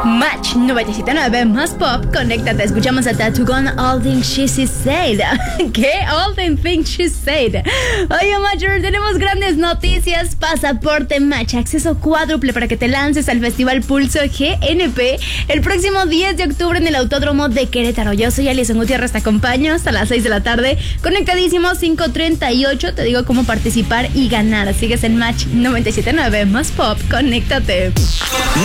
Match 97.9 más pop, conéctate, escuchamos a Tattoo con All Things She Said. ¿Qué? All Things She Said. Oye, Matcher, tenemos grandes noticias. Pasaporte Match, acceso cuádruple para que te lances al Festival Pulso GNP el próximo 10 de octubre en el Autódromo de Querétaro. Yo soy Alison Gutiérrez, te acompaño hasta las 6 de la tarde. Conectadísimo, 5:38, te digo cómo participar y ganar. Sigues en Match 97.9 más pop, conéctate.